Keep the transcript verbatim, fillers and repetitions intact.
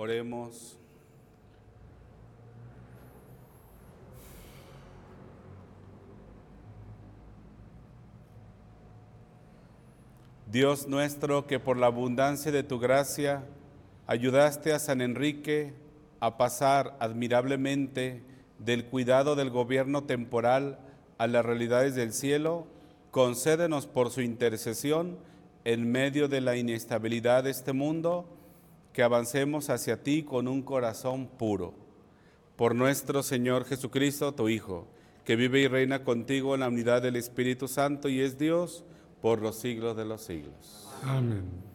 Oremos. Dios nuestro, que por la abundancia de tu gracia ayudaste a San Enrique a pasar admirablemente del cuidado del gobierno temporal a las realidades del cielo, concédenos por su intercesión, en medio de la inestabilidad de este mundo, que avancemos hacia ti con un corazón puro. Por nuestro Señor Jesucristo, tu Hijo, que vive y reina contigo en la unidad del Espíritu Santo y es Dios por los siglos de los siglos. Amén.